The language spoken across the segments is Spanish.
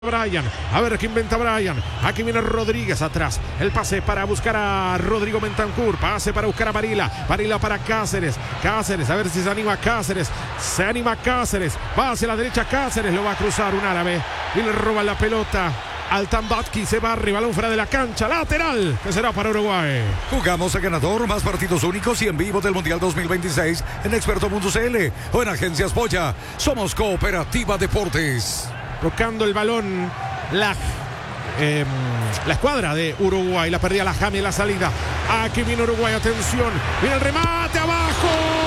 Brian, a ver qué inventa Brian. Aquí viene Rodríguez atrás. El pase para buscar a Rodrigo Bentancur. Pase para buscar a Barilla. Barilla para Cáceres. Cáceres, a ver si se anima Cáceres. Se anima Cáceres. Va hacia la derecha Cáceres. Lo va a cruzar un árabe. Y le roba la pelota. Altambatki se barre, balón fuera de la cancha, lateral, que será para Uruguay. Jugamos a ganador, más partidos únicos y en vivo del Mundial 2026 en Experto.cl o en Agencias Polla. Somos Cooperativa Deportes. Tocando el balón, la escuadra de Uruguay, la perdía la Jami en la salida. Aquí viene Uruguay, atención, viene el remate abajo.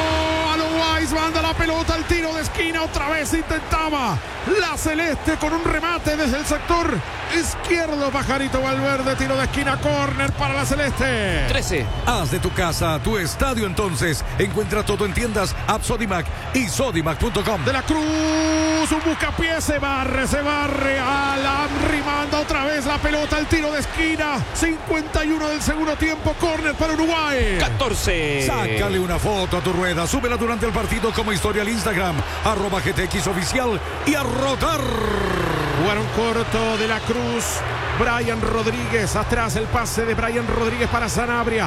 Manda la pelota al tiro de esquina, otra vez intentaba la celeste con un remate desde el sector izquierdo. Pajarito Valverde, tiro de esquina, córner para la celeste. 13. Haz de tu casa tu estadio entonces. Encuentra todo en tiendas App Sodimac y Sodimac.com. De la Cruz, un buscapié, se barre, Alamri manda otra vez la pelota al tiro de esquina. 51 del segundo tiempo, córner para Uruguay. 14. Sácale una foto a tu rueda, súbela durante el partido como historia al Instagram, @GTX Oficial y a rotar. Jugaron corto de la Cruz. Brian Rodríguez, atrás el pase de Brian Rodríguez para Sanabria.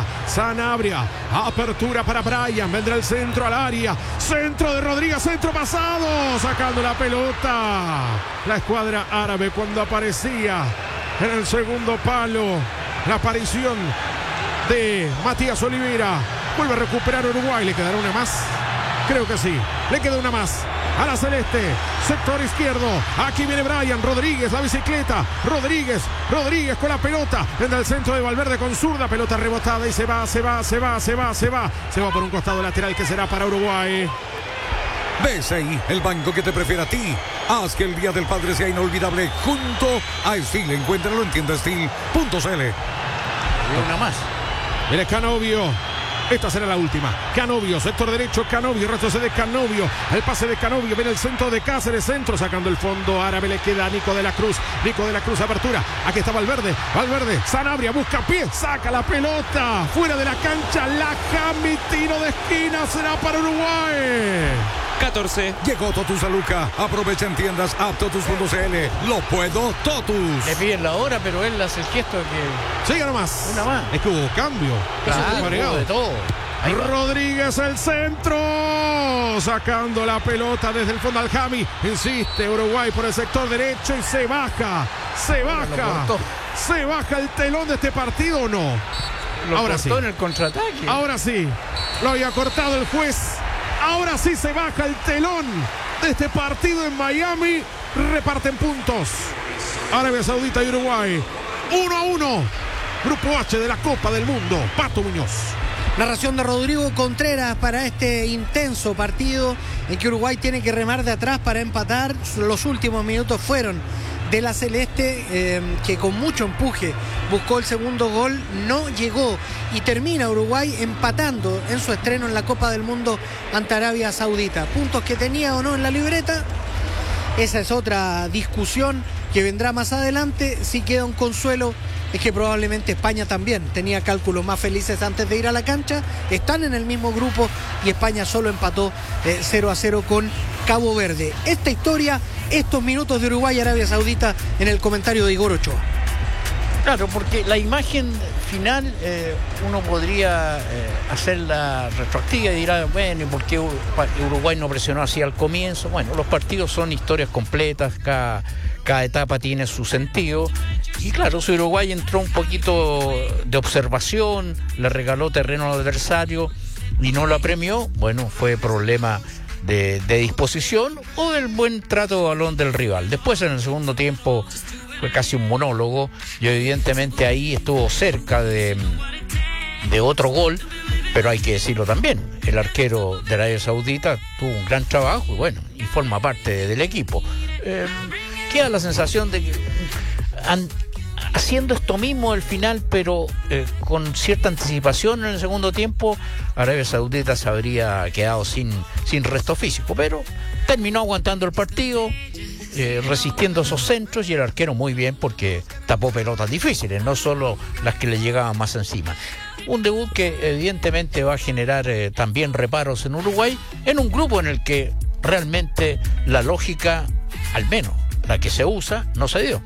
Apertura para Brian, vendrá el centro al área. Centro de Rodríguez, centro pasado, sacando la pelota. La escuadra árabe cuando aparecía en el segundo palo. La aparición de Matías Oliveira. Vuelve a recuperar Uruguay, le quedará una más. Creo que sí, le queda una más a la celeste, sector izquierdo. Aquí viene Brian Rodríguez, la bicicleta. Rodríguez con la pelota. Vendrá el centro de Valverde con zurda, pelota rebotada y se va por un costado lateral que será para Uruguay. BCI, el banco que te prefiere a ti. Haz que el Día del Padre sea inolvidable junto a Steel. Encuéntralo en tiendastil.cl. Una más. Viene Canovio. Esta será la última. Canovio, sector derecho, Canovio, retrocede Canovio. El pase de Canovio, viene el centro de Cáceres, centro, sacando el fondo árabe, le queda Nico de la Cruz, apertura. Aquí está Valverde, Sanabria, busca pie, saca la pelota, fuera de la cancha, la Jami, tiro de esquina, será para Uruguay. 14. Llegó Totus a Luca. Aprovecha en tiendas Totus.cl. Lo puedo, Totus. Le piden la hora, pero él hace el gesto que... Siga nomás. Una más. Es que hubo cambio. Claro, de todo. Rodríguez el centro, sacando la pelota desde el fondo al Jami. Insiste Uruguay por el sector derecho y se baja. Se baja el telón de este partido, ¿o no? Ahora sí. En el contraataque. Ahora sí. Lo había cortado el juez. Ahora sí se baja el telón de este partido en Miami. Reparten puntos Arabia Saudita y Uruguay. 1-1. Grupo H de la Copa del Mundo. Pato Muñoz. Narración de Rodrigo Contreras para este intenso partido en que Uruguay tiene que remar de atrás para empatar. Los últimos minutos fueron de la celeste, que con mucho empuje buscó el segundo gol, no llegó y termina Uruguay empatando en su estreno en la Copa del Mundo ante Arabia Saudita. Puntos que tenía o no en la libreta, esa es otra discusión que vendrá más adelante. Si queda un consuelo es que probablemente España también tenía cálculos más felices antes de ir a la cancha. Están en el mismo grupo y España solo empató 0-0 con Cabo Verde. Esta historia, estos minutos de Uruguay y Arabia Saudita en el comentario de Igor Ochoa. Claro, porque la imagen final uno podría hacerla retroactiva y dirá, bueno, ¿y por qué Uruguay no presionó así al comienzo? Bueno, los partidos son historias completas, cada etapa tiene su sentido. Y claro, si Uruguay entró un poquito de observación, le regaló terreno al adversario y no lo apremió, bueno, fue problema de disposición o del buen trato de balón del rival. Después en el segundo tiempo fue casi un monólogo y evidentemente ahí estuvo cerca de otro gol, pero hay que decirlo también, el arquero de Arabia Saudita tuvo un gran trabajo y forma parte del equipo. Queda la sensación de que haciendo esto mismo al final, pero con cierta anticipación en el segundo tiempo, Arabia Saudita se habría quedado sin resto físico, pero terminó aguantando el partido, resistiendo esos centros y el arquero muy bien porque tapó pelotas difíciles, no solo las que le llegaban más encima. Un debut que evidentemente va a generar también reparos en Uruguay, en un grupo en el que realmente la lógica, al menos la que se usa, no se dio.